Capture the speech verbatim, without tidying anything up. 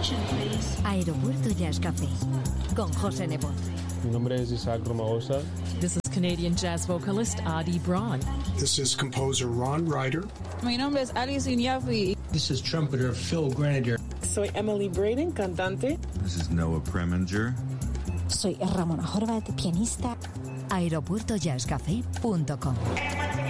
Aeropuerto Jazz Café con José Nebot. Mi nombre es Isaac Romagosa. This is Canadian jazz vocalist Adi Braun. This is composer Ron Ryder. Mi nombre es Alice Inyafi. This is trumpeter Phil Grenadier. Soy Emily Braden, cantante. This is Noah Preminger. Soy Ramona Horvat, pianista. aeropuerto jazz café punto com